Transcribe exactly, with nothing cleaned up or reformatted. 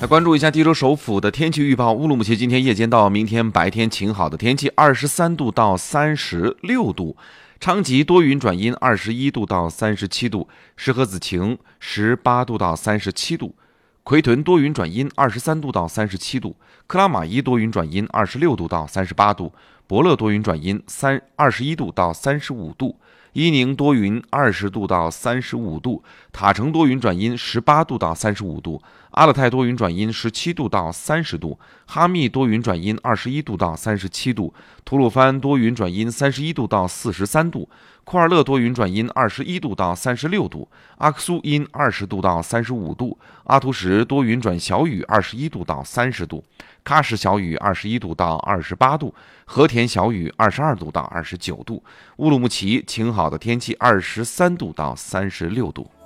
来关注一下地州首府的天气预报。乌鲁木齐今天夜间到明天白天晴好的天气，二十三度到三十六度。昌吉多云转阴，二十一度到三十七度。石河子晴，十八度到三十七度。奎屯多云转阴，二十三度到三十七度。克拉玛依多云转阴，二十六度到三十八度。伯乐多云转阴，三二十一度到三十五度。伊宁多云，二十度到三十五度；塔城多云转阴，十八度到三十五度；阿勒泰多云转阴，十七度到三十度；哈密多云转阴，二十一度到三十七度；吐鲁番多云转阴，三十一度到四十三度；库尔勒多云转阴，二十一度到三十六度；阿克苏阴，二十度到三十五度；阿图什多云转小雨，二十一度到三十度；喀什小雨，二十一度到二十八度；和田小雨，二十二度到二十九度；乌鲁木齐晴好的天气，二十三度到三十六度。